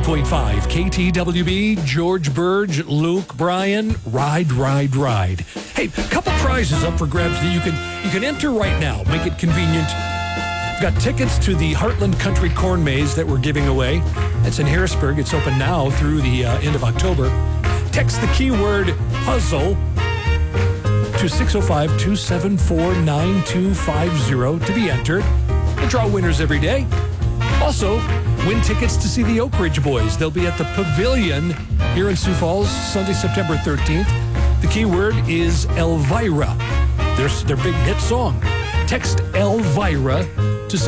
KTWB, George Burge, Luke Bryan, Ride. Hey, a couple prizes up for grabs that you can enter right now. Make it convenient. We've got tickets to the Heartland Country Corn Maze that we're giving away. It's in Harrisburg. It's open now through the end of October. Text the keyword puzzle to 605-274-9250 to be entered. We'll draw winners every day. Also, win tickets to see the Oak Ridge Boys. They'll be at the Pavilion here in Sioux Falls, Sunday, September 13th. The keyword is Elvira, their big hit song. Text Elvira to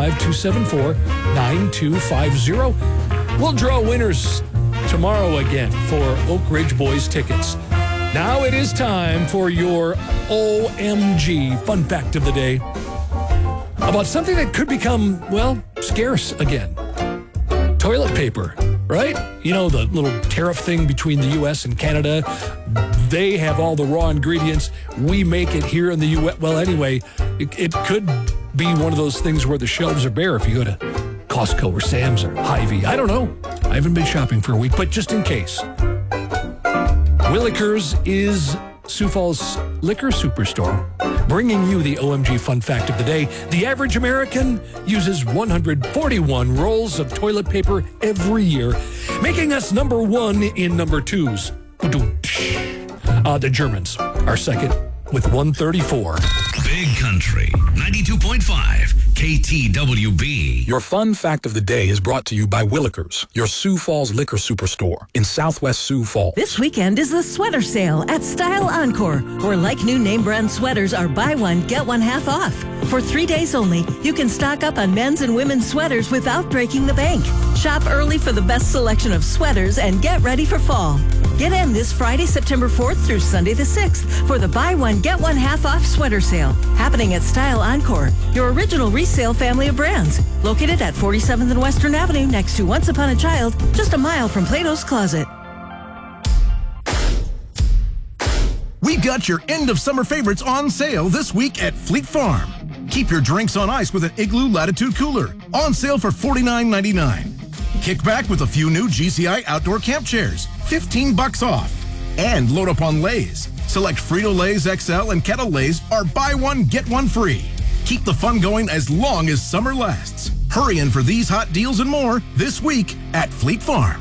605-274-9250. We'll draw winners tomorrow again for Oak Ridge Boys tickets. Now it is time for your OMG Fun Fact of the Day about something that could become, well, scarce again. Toilet paper, right? You know, the little tariff thing between the U.S. and Canada. They have all the raw ingredients. We make it here in the U.S. Well, anyway, it could be one of those things where the shelves are bare if you go to Costco or Sam's or Hy-Vee. I don't know. I haven't been shopping for a week, but just in case. Willikers is Sioux Falls liquor superstore, bringing you the OMG Fun Fact of the Day. The average American uses 141 rolls of toilet paper every year, making us number one in number twos. The Germans are second with 134. Big Country, 92.5 KTWB. Your Fun Fact of the Day is brought to you by Willikers, your Sioux Falls liquor superstore in Southwest Sioux Falls. This weekend is the sweater sale at Style Encore, where like new name brand sweaters are buy one, get one half off. For 3 days only, you can stock up on men's and women's sweaters without breaking the bank. Shop early for the best selection of sweaters and get ready for fall. Get in this Friday, September 4th through Sunday the 6th for the buy one, get one half off sweater sale, happening at Style Encore, your original resale family of brands. Located at 47th and Western Avenue next to Once Upon a Child, just a mile from Plato's Closet. We got your end of summer favorites on sale this week at Fleet Farm. Keep your drinks on ice with an Igloo Latitude Cooler, on sale for $49.99. Kick back with a few new GCI outdoor camp chairs, $15 off. And load up on Lay's. Select Frito-Lay's XL and Kettle Lay's are buy one, get one free. Keep the fun going as long as summer lasts. Hurry in for these hot deals and more this week at Fleet Farm.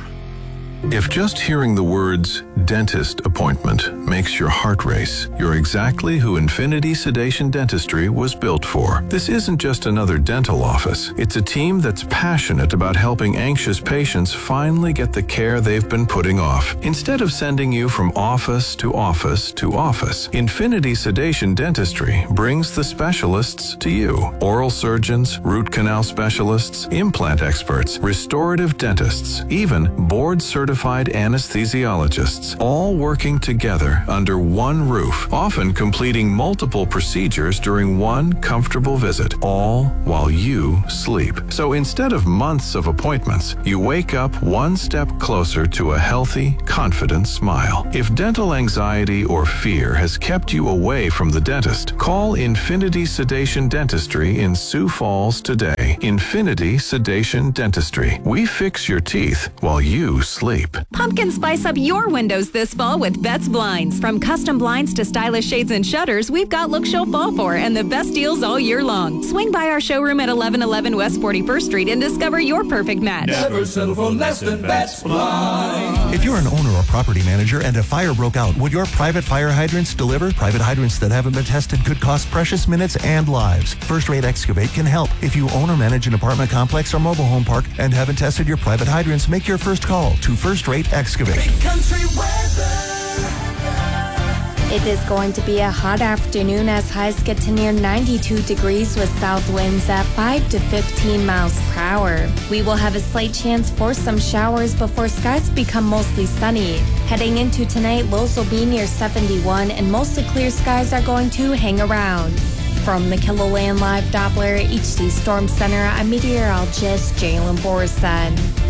If just hearing the words dentist appointment makes your heart race, you're exactly who Infinity Sedation Dentistry was built for. This isn't just another dental office. It's a team that's passionate about helping anxious patients finally get the care they've been putting off. Instead of sending you from office to office to office, Infinity Sedation Dentistry brings the specialists to you. Oral surgeons, root canal specialists, implant experts, restorative dentists, even board-certified anesthesiologists, all working together under one roof, often completing multiple procedures during one comfortable visit, all while you sleep. So instead of months of appointments, you wake up one step closer to a healthy, confident smile. If dental anxiety or fear has kept you away from the dentist, call Infinity Sedation Dentistry in Sioux Falls today. Infinity Sedation Dentistry. We fix your teeth while you sleep. Pumpkin spice up your windows this fall with Betts Blinds. From custom blinds to stylish shades and shutters, we've got looks you'll fall for and the best deals all year long. Swing by our showroom at 1111 West 41st Street and discover your perfect match. Never settle for less than Betts Blinds. If you're an owner or property manager and a fire broke out, would your private fire hydrants deliver? Private hydrants that haven't been tested could cost precious minutes and lives. First Rate Excavate can help. If you own or manage an apartment complex or mobile home park and haven't tested your private hydrants, make your first call to First Rate Excavate. Big country weather. It is going to be a hot afternoon as highs get to near 92 degrees with south winds at 5 to 15 miles per hour. We will have a slight chance for some showers before skies become mostly sunny. Heading into tonight, lows will be near 71 and mostly clear skies are going to hang around. From the KILOLAND Live Doppler HD Storm Center, I'm meteorologist Jalen Borson.